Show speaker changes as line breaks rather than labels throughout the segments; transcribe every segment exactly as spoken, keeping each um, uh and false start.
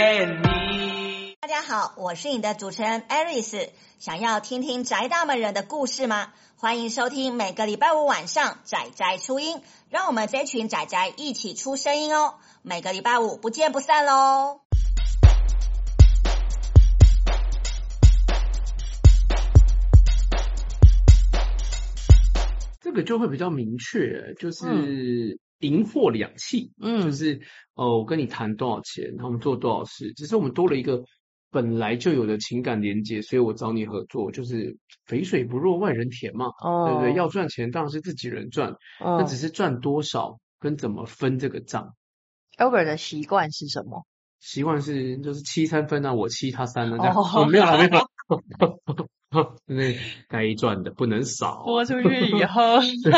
见你。
大家好，我是你的主持人 Aris。想要听听宅大们人的故事吗？欢迎收听每个礼拜五晚上宅宅出音，让我们这群宅宅一起出声音哦。每个礼拜五不见不散咯。
这个就会比较明确，就是银货两讫，
嗯，
就是哦，我跟你谈多少钱，然后我们做多少事，只是我们多了一个本来就有的情感连接，所以我找你合作，就是肥水不落外人田嘛，
哦，
对不对？要赚钱当然是自己人赚，
哦，
那只是赚多少跟怎么分这个账。
Albert 的习惯是什么？
习惯是就是七三分啊，我七他三啊，这样。
哦
哦，没有啦，没有啦。那该赚的不能少。
播出去以后，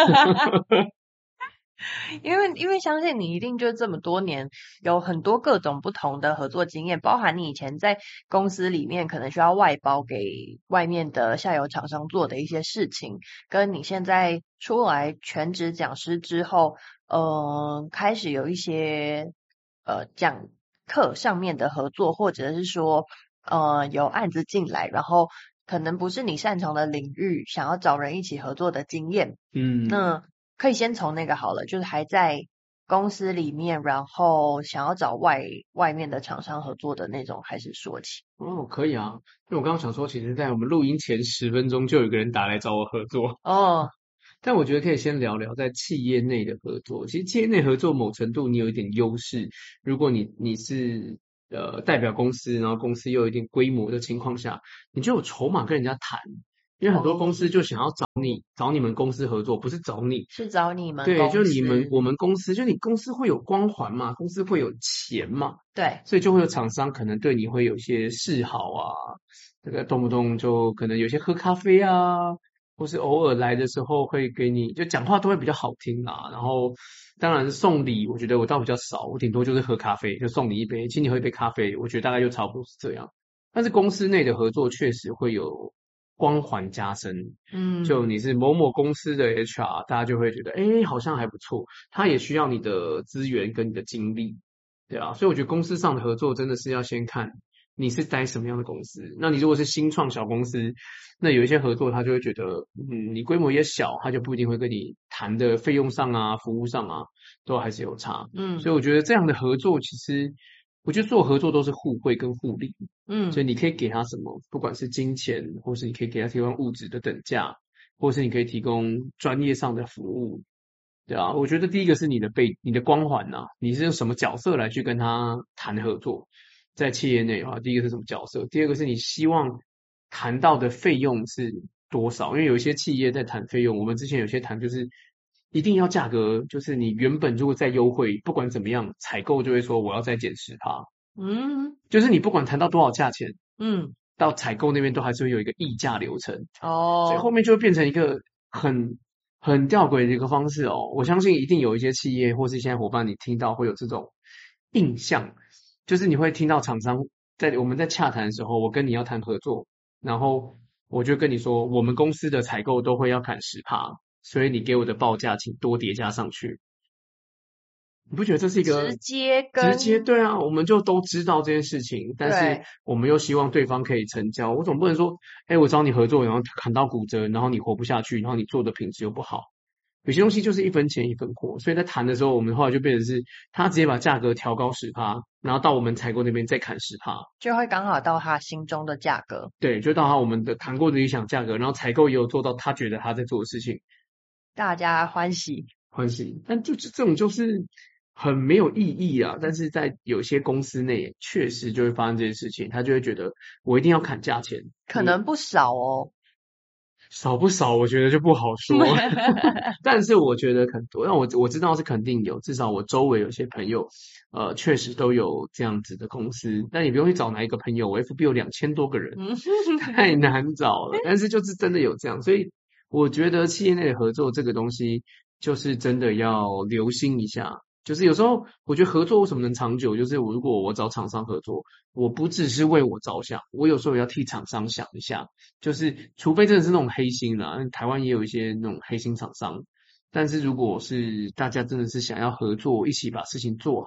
因为因为相信你一定就这么多年有很多各种不同的合作经验，包含你以前在公司里面可能需要外包给外面的下游厂商做的一些事情，跟你现在出来全职讲师之后，呃，开始有一些呃讲课上面的合作，或者是说呃有案子进来，然后可能不是你擅长的领域，想要找人一起合作的经验，
嗯，
那可以先从那个好了，就是还在公司里面，然后想要找外外面的厂商合作的那种开始说起。
哦，可以啊，因为我刚刚想说，其实在我们录音前十分钟就有个人打来找我合作，
哦，
但我觉得可以先聊聊在企业内的合作。其实企业内合作某程度你有一点优势，如果你你是呃代表公司，然后公司又有一点规模的情况下，你就有筹码跟人家谈。因为很多公司就想要找你，找你们公司合作，不是找你，
是找你们
对，
公司
就你们我们公司，就你公司会有光环嘛，公司会有钱嘛，
对，
所以就会有厂商可能对你会有一些示好啊，这个动不动就可能有些喝咖啡啊，或是偶尔来的时候会给你就讲话都会比较好听啦，然后当然送礼，我觉得我倒比较少，我顶多就是喝咖啡，就送你一杯，请你喝一杯咖啡，我觉得大概就差不多是这样。但是公司内的合作确实会有光环加深，
嗯，
就你是某某公司的 H R， 大家就会觉得，哎，好像还不错，他也需要你的资源跟你的精力，对啊，所以我觉得公司上的合作真的是要先看你是待什么样的公司。那你如果是新创小公司，那有一些合作他就会觉得，嗯，你规模也小，他就不一定会跟你谈的费用上啊、服务上啊，都还是有差。
嗯，
所以我觉得这样的合作其实。我觉得做合作都是互惠跟互利，
嗯，
所以你可以给他什么，不管是金钱，或是你可以给他提供物质的等价，或是你可以提供专业上的服务，对啊，我觉得第一个是你的被你的光环呐、啊，你是用什么角色来去跟他谈合作，在企业内啊，第一个是什么角色，第二个是你希望谈到的费用是多少，因为有一些企业在谈费用，我们之前有些谈就是一定要价格，就是你原本如果再优惠，不管怎么样，采购就会说我要再减十趴，
嗯，
就是你不管谈到多少价钱，
嗯，
到采购那边都还是会有一个议价流程，
哦，
所以后面就会变成一个很很吊诡的一个方式哦。我相信一定有一些企业或是现在伙伴，你听到会有这种印象，就是你会听到厂商在我们在洽谈的时候，我跟你要谈合作，然后我就跟你说，我们公司的采购都会要砍十趴。所以你给我的报价请多叠加上去，你不觉得这是一个
直接跟
直接对啊？我们就都知道这件事情，但是我们又希望对方可以成交。我总不能说，哎，我找你合作，然后砍到骨折，然后你活不下去，然后你做的品质又不好。有些东西就是一分钱一分货，所以在谈的时候，我们后来就变成是他直接把价格调高十趴，然后到我们采购那边再砍十趴，
就会刚好到他心中的价格。
对，就到他我们的谈过的理想价格，然后采购也有做到他觉得他在做的事情。
大家欢喜
欢喜，但就这种就是很没有意义啊。但是在有些公司内，确实就会发生这件事情，他就会觉得我一定要砍价钱，
可能不少哦，
少不少，我觉得就不好说。但是我觉得很多，让我我知道是肯定有，至少我周围有些朋友，呃，确实都有这样子的公司。但你不用去找哪一个朋友，我 F B 有两千多个人，太难找了。但是就是真的有这样，所以。我觉得企业内的合作这个东西，就是真的要留心一下。就是有时候我觉得合作为什么能长久，就是我如果我找厂商合作，我不只是为我着想，我有时候也要替厂商想一下。就是除非真的是那种黑心啦，台湾也有一些那种黑心厂商。但是如果是大家真的是想要合作，一起把事情做好，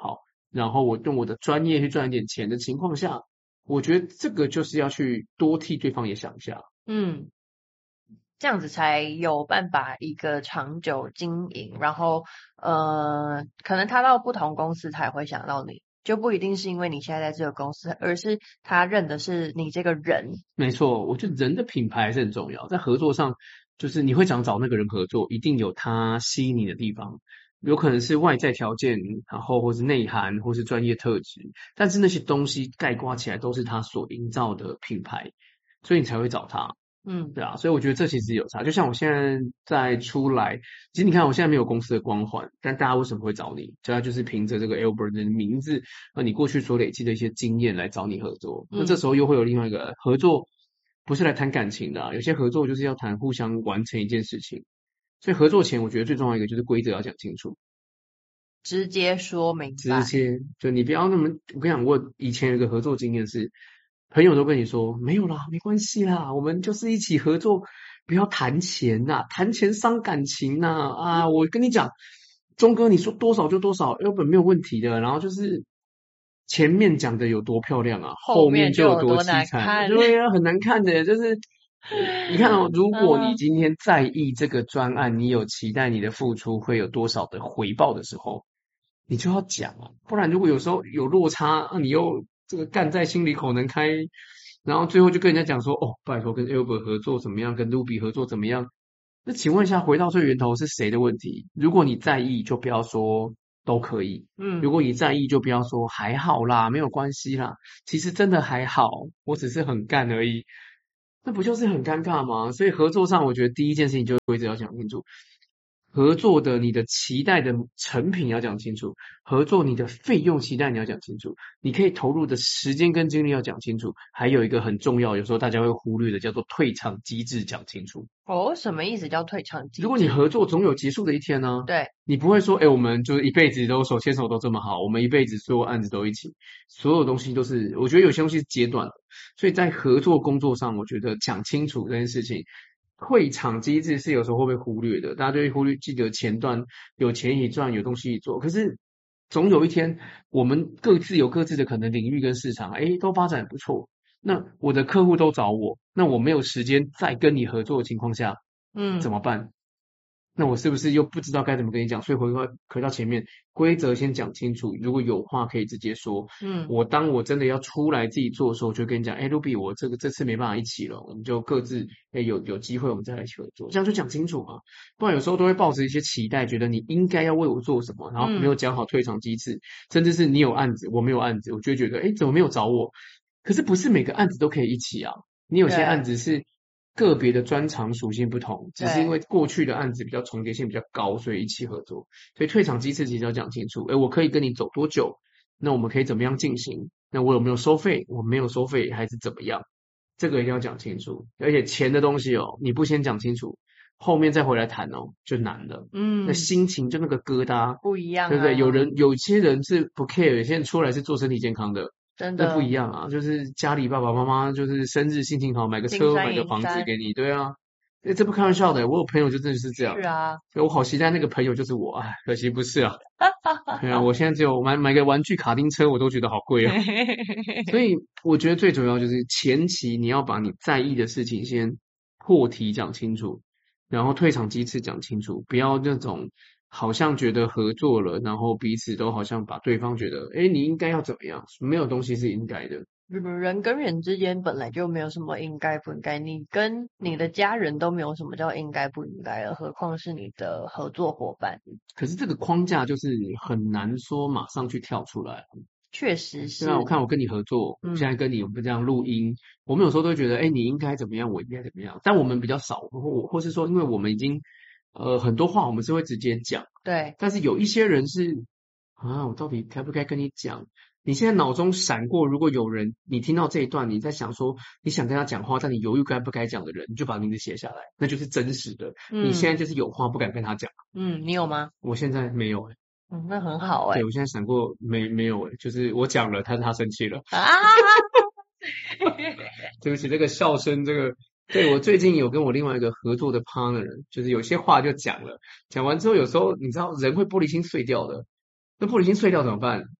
然后我用我的专业去赚一点钱的情况下，我觉得这个就是要去多替对方也想一下。
嗯，这样子才有办法一个长久经营，然后呃，可能他到不同公司才会想到你，就不一定是因为你现在在这个公司，而是他认的是你这个人。
没错，我觉得人的品牌还是很重要，在合作上，就是你会想找那个人合作，一定有他吸引你的地方，有可能是外在条件，然后或是内涵，或是专业特质，但是那些东西概括起来都是他所营造的品牌，所以你才会找他。
嗯，
对啊，所以我觉得这其实有差。就像我现在在出来，其实你看我现在没有公司的光环，但大家为什么会找你？主要就是凭着这个 Albert 的名字，呃，你过去所累积的一些经验来找你合作。那这时候又会有另外一个合作，不是来谈感情的啊，有些合作就是要谈互相完成一件事情。所以合作前，我觉得最重要一个就是规则要讲清楚，
直接说明
直
白。
接就你不要那么，我跟你讲，我以前有一个合作经验是，朋友都跟你说没有啦，没关系啦，我们就是一起合作，不要谈钱呐、谈钱伤感情呐、啊！我跟你讲，钟哥你说多少就多少，根本没有问题的。然后就是前面讲的有多漂亮啊，后面就有多凄惨，对啊，很难看的，就是你看哦，如果你今天在意这个专案，你有期待你的付出会有多少的回报的时候，你就要讲啊，不然如果有时候有落差，啊、你又这个干在心里口难开，然后最后就跟人家讲说，哦，拜托跟 Albert 合作怎么样，跟 Ruby 合作怎么样？那请问一下，回到最源头是谁的问题？如果你在意，就不要说都可以；
嗯，
如果你在意，就不要说还好啦，没有关系啦。其实真的还好，我只是很干而已。那不就是很尴尬吗？所以合作上，我觉得第一件事情就是规则要讲清楚。合作的你的期待的成品要讲清楚，合作你的费用期待你要讲清楚，你可以投入的时间跟精力要讲清楚，还有一个很重要，有时候大家会忽略的叫做退场机制讲清楚。
哦，什么意思叫退场机制？
如果你合作总有结束的一天呢、啊？
对，
你不会说，哎，我们就是一辈子都手牵手都这么好，我们一辈子所有案子都一起，所有东西都是，我觉得有些东西是阶段的，所以在合作工作上，我觉得讲清楚这件事情。退场机制是有时候会被忽略的，大家就会忽略记得前段有钱一赚，有东西一做。可是总有一天，我们各自有各自的可能领域跟市场，哎，都发展不错。那我的客户都找我，那我没有时间再跟你合作的情况下，
嗯，
怎么办？那我是不是又不知道该怎么跟你讲？所以回到回到前面，规则先讲清楚，如果有话可以直接说。
嗯，
我当我真的要出来自己做的时候，我就跟你讲，哎，Ruby，我这个这次没办法一起了，我们就各自，哎，有有机会我们再来一起合作，这样就讲清楚嘛。不然有时候都会抱着一些期待，觉得你应该要为我做什么，然后没有讲好退场机制，嗯、甚至是你有案子，我没有案子，我就会觉得，哎，怎么没有找我？可是不是每个案子都可以一起啊，你有些案子是。个别的专长属性不同，只是因为过去的案子比较重叠性比较高，所以一起合作。所以退场机制其实要讲清楚，哎，我可以跟你走多久？那我们可以怎么样进行？那我有没有收费？我没有收费还是怎么样？这个一定要讲清楚。而且钱的东西哦，你不先讲清楚，后面再回来谈哦，就难了。
嗯，
那心情就那个疙瘩
不一样、啊，
对不对？有人有些人是不 care，有些人出来是做身体健康的。
真的
那不一样啊，就是家里爸爸妈妈就是生日心情好，买个车买个房子给你，对啊，这不开玩笑的，我有朋友就真的是这样，
是啊，
所以我好期待那个朋友就是我，哎，可惜不是啊，对啊，我现在只有买买个玩具卡丁车，我都觉得好贵啊，所以我觉得最主要就是前期你要把你在意的事情先破题讲清楚，然后退场机制讲清楚，不要那种。好像觉得合作了，然后彼此都好像把对方觉得，哎，你应该要怎么样？没有东西是应该的。
人跟人之间本来就没有什么应该不应该，你跟你的家人都没有什么叫应该不应该了，何况是你的合作伙伴。
可是这个框架就是很难说马上去跳出来。
确实是。
对啊，我看我跟你合作，
嗯、
现在跟你我们这样录音，我们有时候都会觉得，哎，你应该怎么样，我应该怎么样，但我们比较少，或或是说，因为我们已经。呃，很多话我们是会直接讲，
对，
但是有一些人是啊，我到底该不该跟你讲？你现在脑中闪过，如果有人你听到这一段，你在想说你想跟他讲话，但你犹豫该不该讲的人，你就把名字写下来，那就是真实的。嗯、你现在就是有话不敢跟他讲。
嗯，你有吗？
我现在没有哎、
欸。嗯，那很好哎、欸。
对，我现在闪过没没有哎、欸，就是我讲了，但是他生气了。啊！对不起，这个笑声，这个。对，我最近有跟我另外一个合作的 partner， 就是有些话就讲了，讲完之后有时候你知道人会玻璃心碎掉的，那玻璃心碎掉怎么办？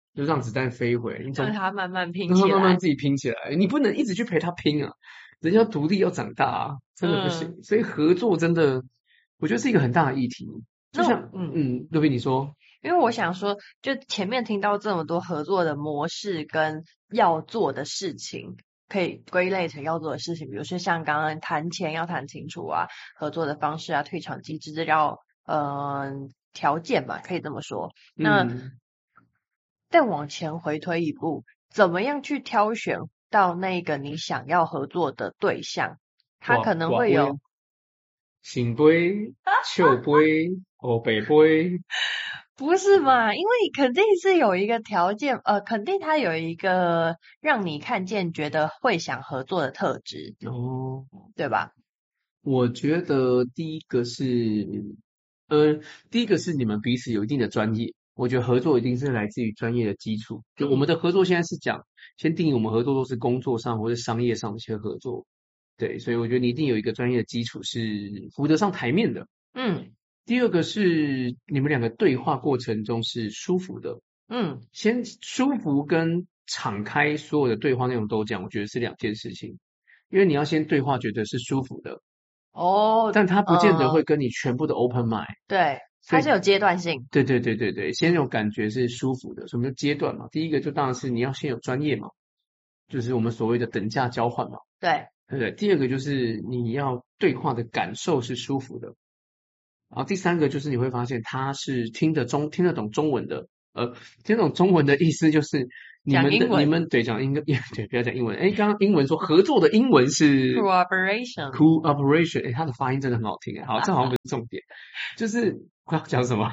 就让子弹飞回，你总
让他慢慢拼
让他
起来。
慢慢自己拼起来，你不能一直去陪他拼啊，人家独立要长大啊，真的不行。
嗯
所以合作真的，我觉得是一个很大的议题。就
那
像
嗯
嗯，刘斌你说，
因为我想说，就前面听到这么多合作的模式跟要做的事情，可以归类成要做的事情，比如说像刚刚谈钱要谈清楚啊，合作的方式啊，退场机制，这叫呃条件吧，可以这么说。那
嗯，
再往前回推一步，怎么样去挑选到那个你想要合作的对象？他可能会有
醒杯、笑杯、欧北杯，
不是嘛？因为肯定是有一个条件，呃，肯定他有一个让你看见觉得会想合作的特质，
哦，
对吧？
我觉得第一个是，呃，第一个是你们彼此有一定的专业。我觉得合作一定是来自于专业的基础。就我们的合作现在是讲，先定义我们合作都是工作上或者商业上的一些合作。对，所以我觉得你一定有一个专业的基础是扶得上台面的。
嗯
第二个是你们两个对话过程中是舒服的。
嗯
先舒服跟敞开所有的对话内容都讲，我觉得是两件事情。因为你要先对话觉得是舒服的，
哦，
但他不见得
呃
会跟你全部的 open mind。
对，
所以
它是有阶段性，
对对对对对，先有感觉是舒服的，什么叫阶段嘛？第一个就当然是你要先有专业嘛，就是我们所谓的等价交换嘛，
对，
对不对？第二个就是你要对话的感受是舒服的，然后第三个就是你会发现他是听得中听得懂中文的，呃，听得懂中文的意思就是你们
讲英文
的你们对讲英对不要讲英文，哎，刚刚英文说合作的英文是
cooperation，
cooperation，哎，他的发音真的很好听哎，好，这好像不是重点，就是我要讲什么？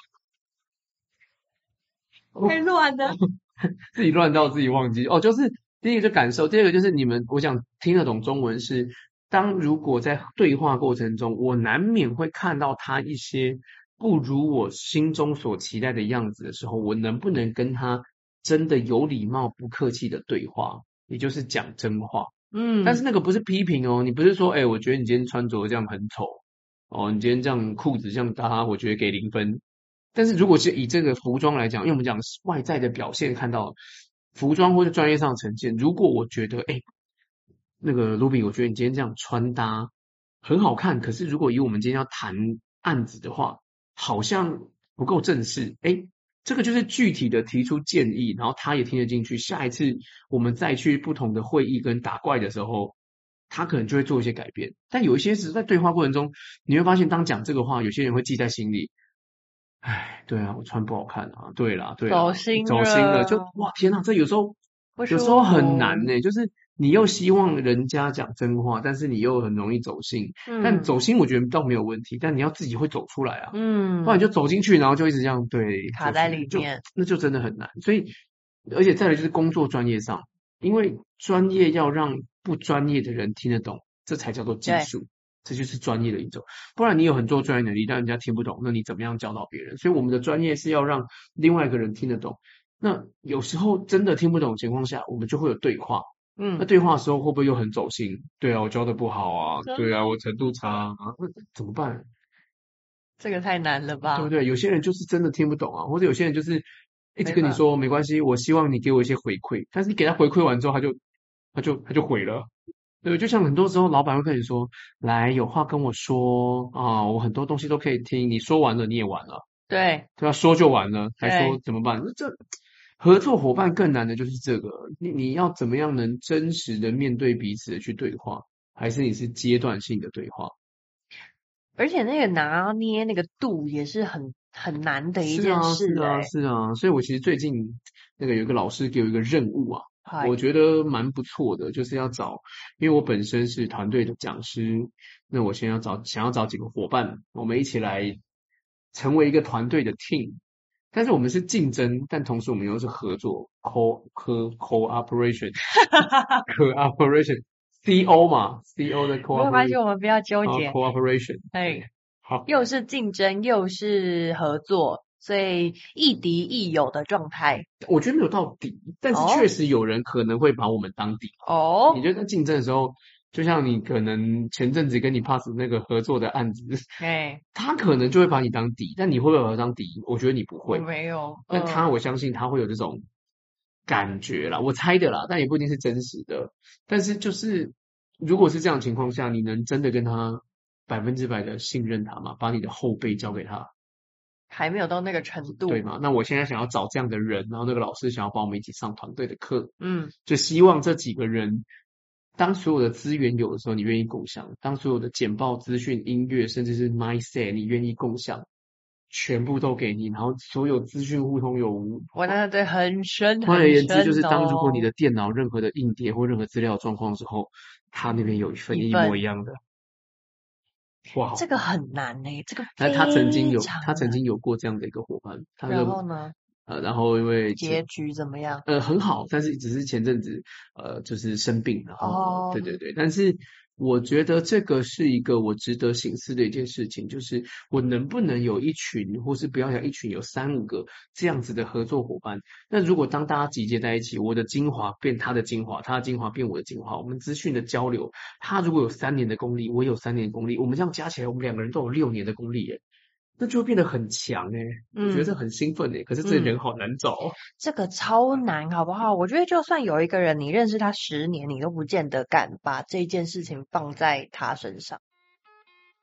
太乱了，
自己乱到自己忘记哦，就是第一个就感受，第二个就是你们，我想听得懂中文是，当如果在对话过程中，我难免会看到他一些不如我心中所期待的样子的时候，我能不能跟他真的有礼貌、不客气的对话，也就是讲真话。
嗯，
但是那个不是批评哦，你不是说，哎，我觉得你今天穿着这样很丑哦，你今天这样裤子这样搭，我觉得给零分。但是如果是以这个服装来讲，因为我们讲外在的表现，看到服装或者专业上的呈现，如果我觉得，哎，那个卢比，我觉得你今天这样穿搭很好看，可是如果以我们今天要谈案子的话，好像不够正式，哎，这个就是具体的提出建议，然后他也听得进去。下一次我们再去不同的会议跟打怪的时候，他可能就会做一些改变。但有一些是在对话过程中，你会发现，当讲这个话，有些人会记在心里。哎，对啊，我穿不好看啊，对啦，对啦，
走心
走心了，
了
就哇天哪，这有时候
不舒
有时候很
服
难呢、就是你又希望人家讲真话，但是你又很容易走心。但
嗯
走心我觉得倒没有问题，但你要自己会走出来啊，
嗯，
不然你就走进去，然后就一直这样对
卡在里面，
就那就真的很难。所以，而且再来就是工作专业上，因为专业要让不专业的人听得懂，这才叫做技术。这就是专业的一种，不然你有很多专业能力，但人家听不懂，那你怎么样教导别人？所以我们的专业是要让另外一个人听得懂。那有时候真的听不懂的情况下，我们就会有对话。
嗯，
那对话的时候会不会又很走心？对啊，我教的不好啊，
真的
对啊，我程度差啊，那怎么办？
这个太难了吧？
对不对？有些人就是真的听不懂啊，或者有些人就是一直跟你
没
说没关系，我希望你给我一些回馈，但是你给他回馈完之后，他就他就他就毁了。对，就像很多时候老板会跟你说，来有话跟我说啊，我很多东西都可以听，你说完了你也完了，
对，
对吧？说就完了，还说
对
怎么办？那这合作伙伴更难的就是这个，你你要怎么样能真实的面对彼此的去对话，还是你是阶段性的对话？
而且那个拿捏那个度也是很很难的一
是啊，
件事
是啊，
哎、
是啊，所以我其实最近那个有一个老师给我一个任务啊，
嗨
我觉得蛮不错的，就是要找，因为我本身是团队的讲师，那我先要找想要找几个伙伴，我们一起来成为一个团队的 team，但是我们是竞争，但同时我们又是合作 co co cooperation cooperation C O 嘛 C O 的
没有关系，
cooperation
我们不要纠
啊
结。
cooperation
哎，
好。
又是竞争又是合作，所以亦敌亦友的状态。
我觉得没有到底，但是
哦
确实有人可能会把我们当敌。
哦
你，觉得在竞争的时候， 就像你可能前阵子跟你 pass 那个合作的案子，
哎，
他可能就会把你当敌，但你会不会把他当敌？我觉得你不
我
会。
没有，
但他
嗯
我相信他会有这种感觉啦，我猜的啦，但也不一定是真实的。但是就是如果是这样的情况下，你能真的跟他百分之百的信任他吗？把你的后背交给他，
还没有到那个程度，
对吗？那我现在想要找这样的人，然后那个老师想要帮我们一起上团队的课，
嗯，
就希望这几个人，当所有的资源有的时候，你愿意共享；当所有的简报、资讯、音乐，甚至是 mindset，你愿意共享，全部都给你，然后所有资讯互通有无。
我那对很深
换而
很
言之，就是
深
当如果你
哦，
的电脑任何的硬碟或任何资料状况之后，他那边有一份一模
一份
一样的，哇！
这个很难诶，这个
那他曾经有，
非常难。
他曾经有过这样的一个伙伴，他
然
就
后呢，
呃，然后因为
结局怎么样？
呃很好，但是只是前阵子呃就是生病，然后
哦，
对对对，但是我觉得这个是一个我值得省思的一件事情，就是我能不能有一群，或是不要讲一群，有三五个这样子的合作伙伴。那如果当大家集结在一起，我的精华变他的精华，他的精华变我的精华，我们资讯的交流，他如果有三年的功力，我有三年的功力，我们这样加起来，我们两个人都有六年的功力耶。那就会变得很强哎、欸，我觉得这
嗯
很兴奋哎、欸，可是这人好难找哦。
这个超难，好不好？我觉得就算有一个人，你认识他十年，你都不见得敢把这件事情放在他身上。